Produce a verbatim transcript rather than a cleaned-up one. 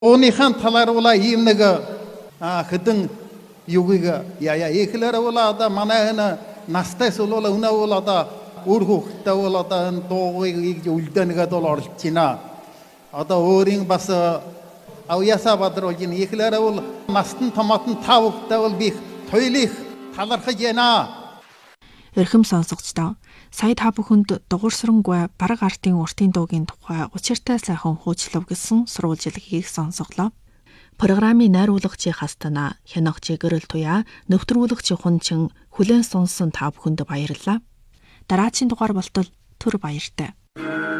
Ууныхан талааруулаа ийм нэг хэдэн юугийг яя ихлээр бол одоо манай настай сулуула өнөө бол одоо өөр хүүхдтэй бол одоо дуугийг үлдээнгээд бол оролцож байна. Одоо өөрийн бас авьяасаа бадруулж ин ихлээр бол настан томотон тав хүүхдтэй бол би хоёулыг талархаж байна. Эрхэм сонсогчдоо, сая та бүхэнд дугуйсрангуй бараг артын уртын дуугийн тухай учиртай сайхан хуучлав гэсэн сурвалжилгийг сонсголоо. Программын найруулагчийн хастана хянагч Гэрэл Туяа, нэвтрүүлэгч Хунчин хүлээн сонссон та бүхэнд баярлалаа. Дараагийн дугаар болтол түр баяртай.